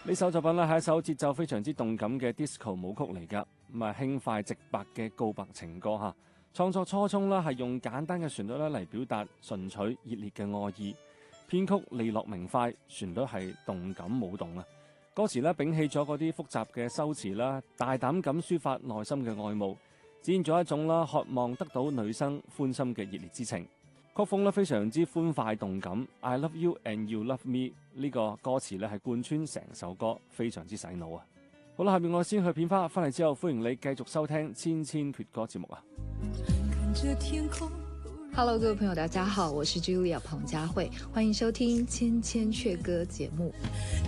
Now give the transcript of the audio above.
呢首作品咧係一首節奏非常之動感嘅 disco 舞曲嚟㗎，咁啊輕快直白嘅告白情歌嚇。創作初衷咧係用簡單嘅旋律咧嚟表達純粹熱烈嘅愛意，編曲利落明快，旋律係動感舞動啊。歌詞咧摒棄咗嗰啲複雜嘅修辭啦，大膽咁抒發內心嘅愛慕，展現咗一種啦渴望得到女生歡心嘅熱烈之情。曲風咧非常之歡快動感 ，I love you and you love me 呢個歌詞咧係貫穿成首歌，非常之洗腦啊！好啦，下面我先去片花，翻嚟之後歡迎你繼續收聽千千闕歌節目啊 ！Hello， 各位朋友，大家好，我是 Julia 彭佳慧，歡迎收聽千千闕歌節目。